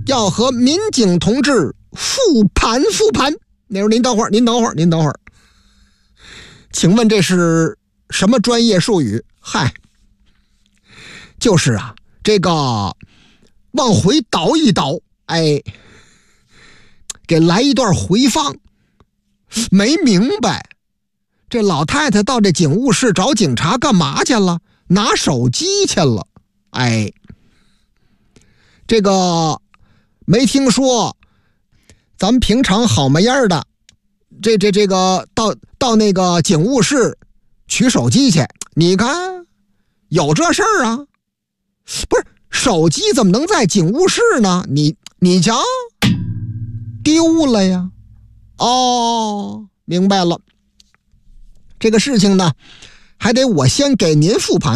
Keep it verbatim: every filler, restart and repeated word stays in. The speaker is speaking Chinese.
要和民警同志复盘复盘。那时候您等会儿，您等会儿，您等会儿，请问这是什么专业术语？嗨，就是啊，这个往回倒一倒，哎，给来一段回放。没明白，这老太太到这警务室找警察干嘛去了？拿手机去了。哎，这个没听说，咱们平常好模样的，这这这个到到那个警务室取手机去，你看有这事儿啊？不是，手机怎么能在警务室呢？你你瞧，丢了呀。哦，明白了。这个事情呢，还得我先给您复盘。